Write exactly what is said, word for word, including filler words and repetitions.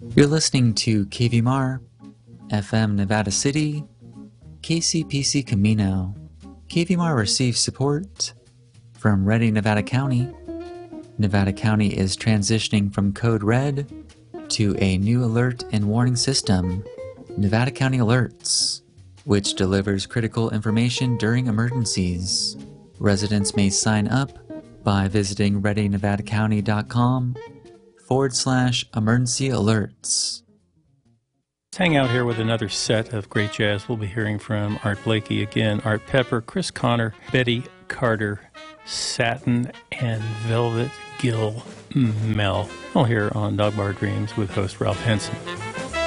You're listening to K V M R, F M Nevada City, K C P C Camino. K V M R receives support from Redding, Nevada County. Nevada County is transitioning from Code Red to a new alert and warning system, Nevada County Alerts, which delivers critical information during emergencies. Residents may sign up by visiting ready nevada county dot com forward slash emergency alerts. Let's hang out here with another set of great jazz. We'll be hearing from Art Blakey again, Art Pepper, Chris Connor, Betty Carter, Satin, and Velvet Gill Mel. All here on Dog Bar Dreams with host Ralph Henson.